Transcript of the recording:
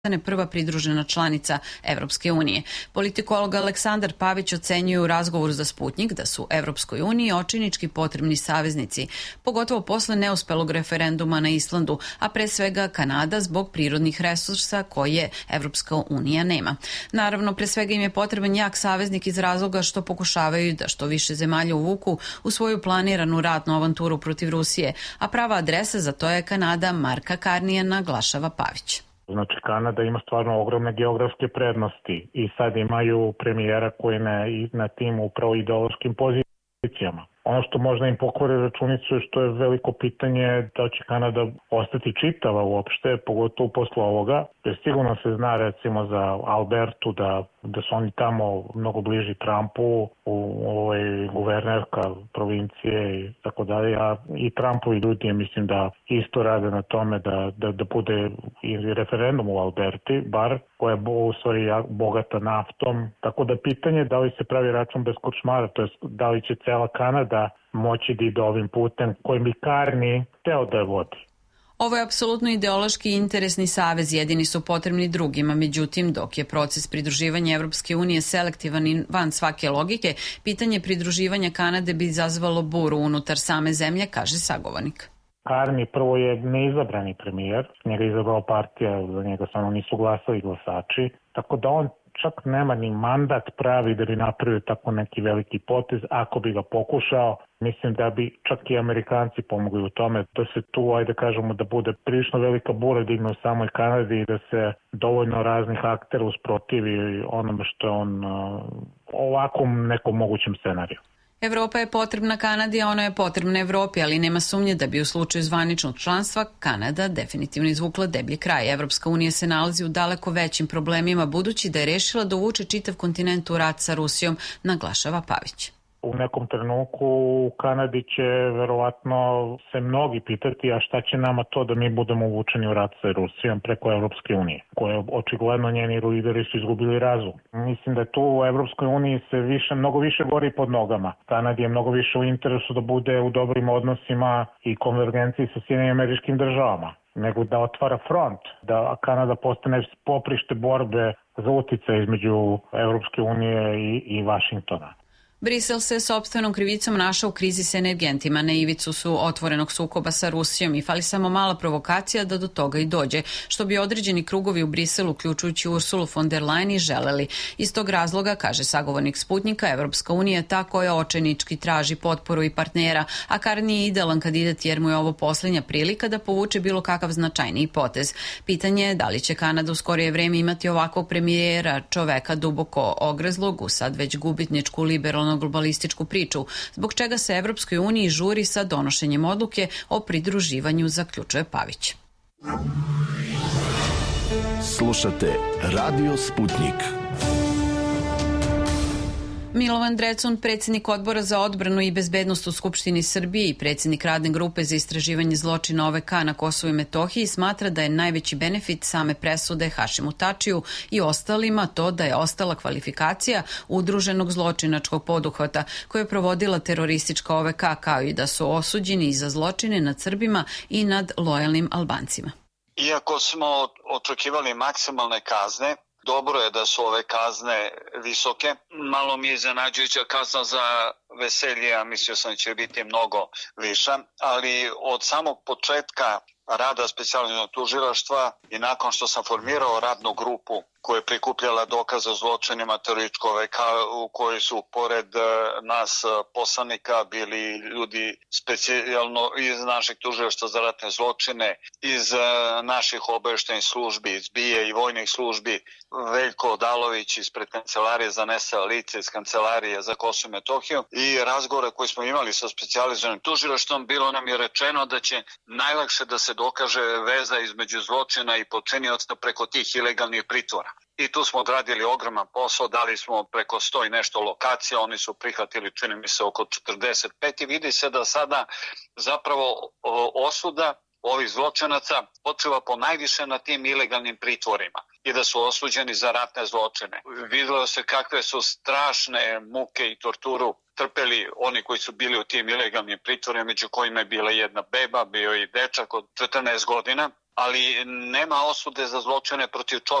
prva pridružena članica Evropske unije. Politikolog Aleksandar Pavić ocenjuje u razgovoru za Sputnjik da su Evropskoj uniji očinički potrebni saveznici, pogotovo posle neuspelog referenduma na Islandu, a pre svega Kanada zbog prirodnih resursa koje Evropska unija nema. Naravno, pre svega im je potreban jak saveznik iz razloga što pokušavaju da što više zemalja uvuku u svoju planiranu ratnu avanturu protiv Rusije, a prava adresa za to je Kanada Marka Carneya, naglašava Pavić. Znači, Kanada ima stvarno ogromne geografske prednosti i sad imaju premijera koji je na tim upravo ideološkim pozicijama. Ono što možda im pokvari računicu je što je veliko pitanje da će Kanada ostati čitava uopšte, pogotovo posle ovoga. Jer sigurno se zna recimo za Albertu da su oni tamo mnogo bliži Trumpu, guvernerka provincije i tako dalje. A i Trumpovi ljudi, mislim da isto rade na tome da bude i referendum u Alberti, bar koja je u stvari bogata naftom. Tako da pitanje da li se pravi račun bez kočmara, to je da li će cela Kanada moći da ide ovim putem kojim bi Carney hteo da je vodi. Ovo je apsolutno ideološki i interesni savez, jedini su potrebni drugima, međutim, dok je proces pridruživanja Evropske unije selektivan i van svake logike, pitanje pridruživanja Kanade bi izazvalo buru unutar same zemlje, kaže sagovornik. Carney prvo je neizabrani premijer, njega je izabrala partija, za njega samo nisu glasali glasači, tako da on čak nema ni mandat pravi da bi napravio tako neki veliki potez. Ako bi ga pokušao, mislim da bi čak i Amerikanci pomogli u tome da se tu, ajde kažemo, da bude prilično velika bura digne u samoj Kanadi i da se dovoljno raznih aktera usprotivi onome što je on ovakvom nekom mogućem scenariju. Evropa je potrebna Kanadi, a ona je potrebna Evropi, ali nema sumnje da bi u slučaju zvaničnog članstva Kanada definitivno izvukla deblji kraj. Evropska unija se nalazi u daleko većim problemima, budući da je rešila da uvuče čitav kontinent u rat sa Rusijom, naglašava Pavić. U nekom trenutku u Kanadi će verovatno se mnogi pitati, a šta će nama to da mi budemo uvučeni u rat sa Rusijom preko Evropske unije, koje očigledno njeni lideri su izgubili razum. Mislim da tu u Evropskoj uniji se mnogo više gori pod nogama. Kanadi je mnogo više u interesu da bude u dobrim odnosima i konvergenciji sa Sjedinjenim Američkim Državama, nego da otvara front, da Kanada postane poprište borbe za uticaj između Evropske unije i Vašingtona. Brisel se sopstvenom krivicom našao u krizi s energentima. Na ivicu su otvorenog sukoba sa Rusijom i fali samo mala provokacija da do toga i dođe, što bi određeni krugovi u Briselu, uključujući Ursulu von der Leyen, i želeli. Iz tog razloga, kaže sagovornik Sputnjika, Evropska unija je ta koja očajnički traži potporu i partnera, a Carney je idealan kandidat jer mu je ovo poslednja prilika da povuče bilo kakav značajniji potez. Pitanje je da li će Kanada u skorije vreme imati ovakvog premijera, čoveka duboko ogrezlog u sad već gubitničku liberalnu globalističku priču, zbog čega se Evropskoj uniji žuri sa donošenjem odluke o pridruživanju, zaključuje Pavić. Slušate Radio Sputnjik. Milovan Drecun, predsjednik Odbora za odbranu i bezbednost u Skupštini Srbije i predsjednik Radne grupe za istraživanje zločina OVK na Kosovu i Metohiji, smatra da je najveći benefit same presude Hašimu Tačiju i ostalima to da je ostala kvalifikacija udruženog zločinačkog poduhvata koje je provodila teroristička OVK, kao i da su osuđeni i za zločine nad Srbima i nad lojalnim Albancima. Iako smo očekivali maksimalne kazne, dobro je da su ove kazne visoke. Malo mi je iznenađujuća kazna za veselje, a mislio sam da će biti mnogo viša, ali od samog početka rada specijalizovanog tužilaštva i nakon što sam formirao radnu grupu koja je prikupljala dokaze o zločinima terorističkog OVK, u kojoj su pored nas poslanika bili ljudi specijalno iz našeg tužilaštva za ratne zločine, iz naših obaveštajnih službi, iz BIA i vojnih službi, Veljko Odalović ispred kancelarije za nestala lica, iz kancelarije za Kosovo i Metohiju, i razgovore koje smo imali sa specijalizovanim tužilaštvom, bilo nam je rečeno da će najlakše da se dokaže veza između zločina i počinioca preko tih ilegalnih pritvora. I tu smo odradili ogroman posao, dali smo preko 100 i nešto lokacija, oni su prihvatili, čini mi se, oko 45 i vidi se da sada zapravo osuda ovih zločinaca počiva po najviše na tim ilegalnim pritvorima i da su osuđeni za ratne zločine. Videlo se kakve su strašne muke i torturu trpeli oni koji su bili u tim ilegalnim pritvorima, među kojima je bila jedna beba, bio i dečak od 14 godina. ali nema osude za zločine protiv čoveka.